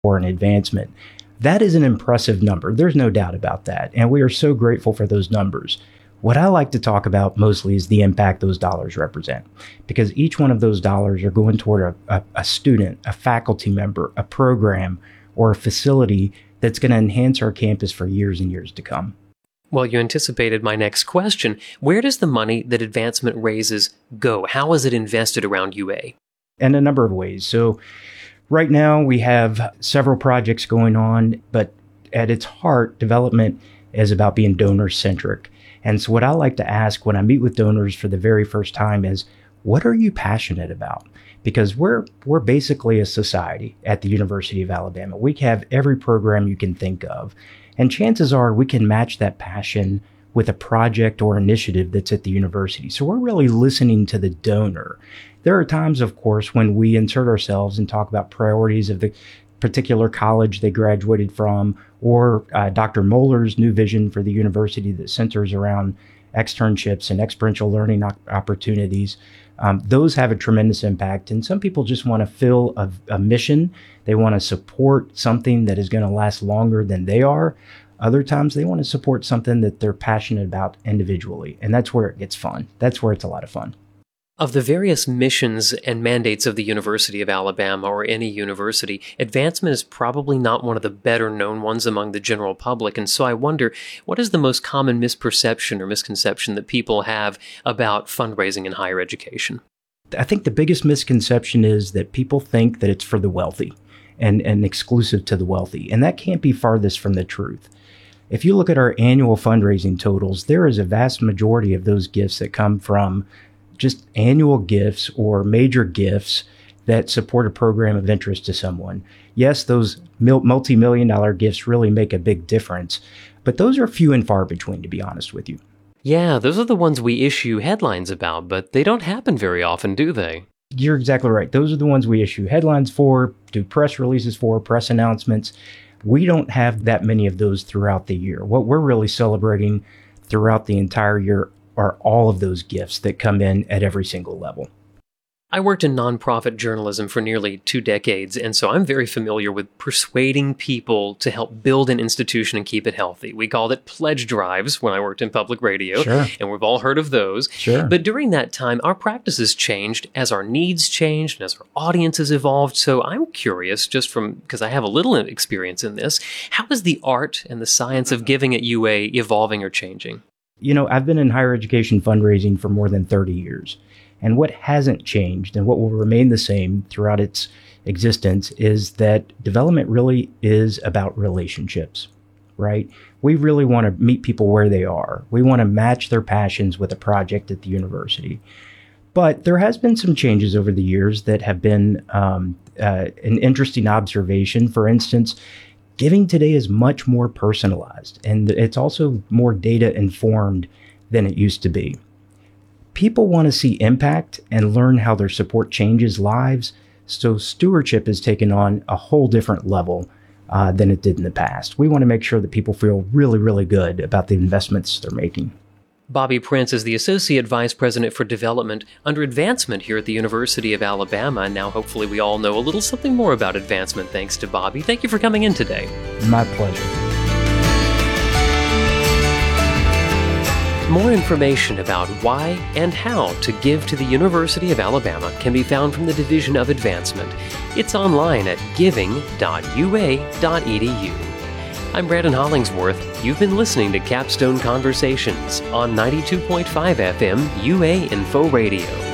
or an advancement. That is an impressive number. There's no doubt about that. And we are so grateful for those numbers. What I like to talk about mostly is the impact those dollars represent, because each one of those dollars are going toward a student, a faculty member, a program, or a facility that's going to enhance our campus for years and years to come. Well, you anticipated my next question. Where does the money that advancement raises go? How is it invested around UA? In a number of ways. So right now we have several projects going on, but at its heart, development is about being donor-centric. And so what I like to ask when I meet with donors for the very first time is, what are you passionate about? Because we're basically a society at the University of Alabama. We have every program you can think of. And chances are we can match that passion with a project or initiative that's at the university. So we're really listening to the donor. There are times, of course, when we insert ourselves and talk about priorities of the particular college they graduated from, or Dr. Moeller's new vision for the university that centers around externships and experiential learning opportunities. Those have a tremendous impact. And some people just want to fill a mission. They want to support something that is going to last longer than they are. Other times they want to support something that they're passionate about individually. And that's where it gets fun. That's where it's a lot of fun. Of the various missions and mandates of the University of Alabama, or any university, advancement is probably not one of the better known ones among the general public. And so I wonder, what is the most common misperception or misconception that people have about fundraising in higher education? I think the biggest misconception is that people think that it's for the wealthy and exclusive to the wealthy. And that can't be farthest from the truth. If you look at our annual fundraising totals, there is a vast majority of those gifts that come from just annual gifts or major gifts that support a program of interest to someone. Yes, those multi-million-dollar gifts really make a big difference, but those are few and far between, to be honest with you. Yeah, those are the ones we issue headlines about, but they don't happen very often, do they? You're exactly right. Those are the ones we issue headlines for, do press releases for, press announcements. We don't have that many of those throughout the year. What we're really celebrating throughout the entire year are all of those gifts that come in at every single level. I worked in nonprofit journalism for nearly 2 decades, and so I'm very familiar with persuading people to help build an institution and keep it healthy. We called it pledge drives when I worked in public radio, Sure. And we've all heard of those. Sure. But during that time, our practices changed as our needs changed and as our audiences evolved. So I'm curious, because I have a little experience in this, how is the art and the science of giving at UA evolving or changing? You know, I've been in higher education fundraising for more than 30 years. And what hasn't changed and what will remain the same throughout its existence is that development really is about relationships, right? We really want to meet people where they are. We want to match their passions with a project at the university. But there has been some changes over the years that have been an interesting observation. For instance, giving today is much more personalized, and it's also more data informed than it used to be. People want to see impact and learn how their support changes lives, so stewardship has taken on a whole different level than it did in the past. We want to make sure that people feel really, really good about the investments they're making. Bobby Prince is the Associate Vice President for Development under Advancement here at the University of Alabama. And now hopefully we all know a little something more about advancement thanks to Bobby. Thank you for coming in today. My pleasure. More information about why and how to give to the University of Alabama can be found from the Division of Advancement. It's online at giving.ua.edu. I'm Brandon Hollingsworth. You've been listening to Capstone Conversations on 92.5 FM UA Info Radio.